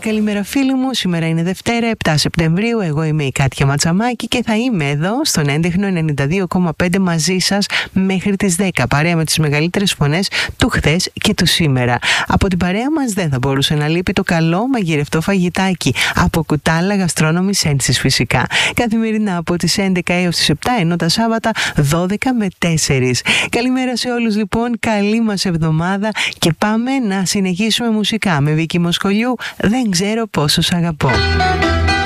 καλημέρα φίλοι μου. Σήμερα είναι Δευτέρα 7 Σεπτεμβρίου. Εγώ είμαι η Κάτια Ματσαμάκη και θα είμαι εδώ στον έντεχνο 92,5 μαζί σας μέχρι τις 10, παρέα με τις μεγαλύτερες φωνές του χθες και του σήμερα. Από την παρέα μας δεν θα μπορούσε να λείπει το καλό μαγειρευτό φαγητάκι από Κουτάλα Γαστρόνομη Ένσης φυσικά. Καθημερινά από τις 11 έως τις 7, ενώ τα Σάββατα 12 με 4. Καλημέρα σε όλους λοιπόν, καλή μας εβδομάδα και πάμε να συνεχίσουμε μουσικά με Βίκη Μοσχολιού. Δεν ξέρω πόσο σ' αγαπώ.